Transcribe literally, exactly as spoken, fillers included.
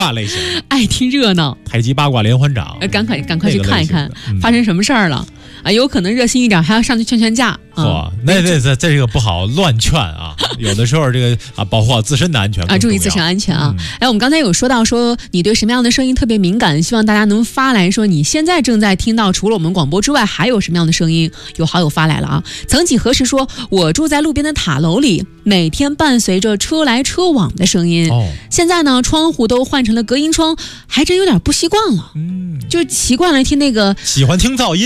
八类型， 爱听热闹， 太极八卦连环掌， 呃，赶快赶快去看一看、 嗯、 发生什么事儿了啊！有可能热心一点，还要上去劝劝架。 哇、嗯，那这这这个不好乱劝啊！有的时候这个啊，保护好自身的安全啊，注意自身安全啊！哎、嗯，我们刚才有说到说你对什么样的声音特别敏感，希望大家能发来说你现在正在听到除了我们广播之外还有什么样的声音？有好友发来了啊！曾几何时说，我住在路边的塔楼里，每天伴随着车来车往的声音。哦，现在呢，窗户都换成了隔音窗，还真有点不习惯了。嗯，就习惯了听那个， 喜欢听噪音。